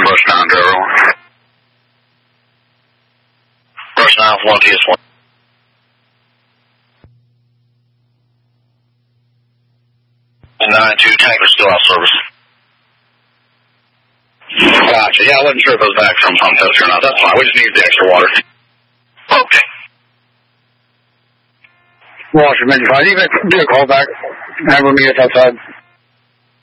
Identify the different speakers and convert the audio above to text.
Speaker 1: Brush 9, driver on. Brush 9 with 1 TS1. 9-2 tanker still out of service. Gotcha. Yeah, I wasn't sure if it was back from pump test or not. That's fine. We just need the extra water. Okay.
Speaker 2: Washerman, you can do a call back. Have me outside.